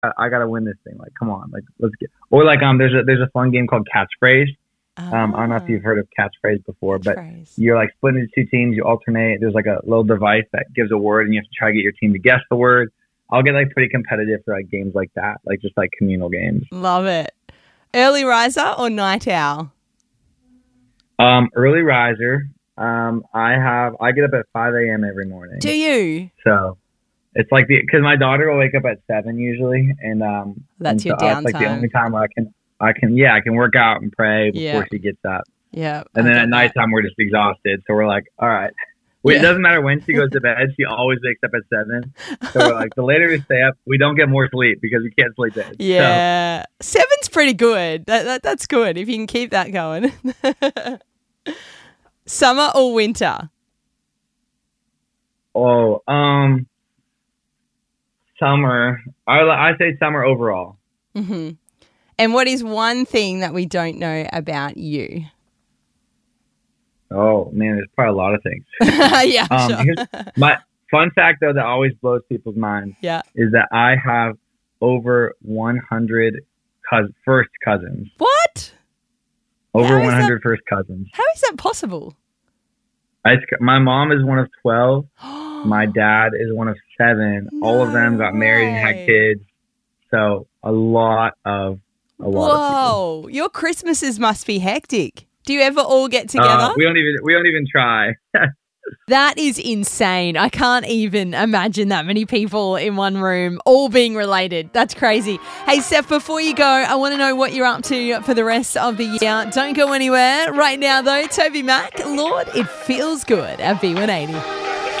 I gotta win this thing. Like, come on, like let's get. Or like there's a fun game called Catchphrase. I don't know if you've heard of Catchphrase before, but you're like split into two teams. You alternate. There's like a little device that gives a word, and you have to try to get your team to guess the word. I'll get like pretty competitive for like games like that, like just like communal games. Love it. Early riser or night owl? Early riser. I get up at 5 a.m. every morning. Do you? So it's like because my daughter will wake up at 7 usually, and that's your downtime. It's like the only time where I can work out and pray before she gets up. Yeah. And then at nighttime we're just exhausted, so we're like, all right. It doesn't matter when she goes to bed; she always wakes up at 7. So we're like, the later we stay up, we don't get more sleep because we can't sleep in. Yeah, so. 7's pretty good. That's good if you can keep that going. Summer or winter? Oh, summer. I say summer overall. Mm-hmm. And what is one thing that we don't know about you? Oh, man, there's probably a lot of things. Yeah, sure. My fun fact, though, that always blows people's minds is that I have over 100 first cousins. What? Over 100 first cousins. How is that possible? My mom is one of 12. My dad is one of 7. No All of them got married and had kids. So a lot of people. Your Christmases must be hectic. Do you ever all get together? We don't even try. That is insane. I can't even imagine that many people in one room all being related. That's crazy. Hey, Steph, before you go, I want to know what you're up to for the rest of the year. Don't go anywhere. Right now, though, Toby Mac, Lord, it feels good at B180.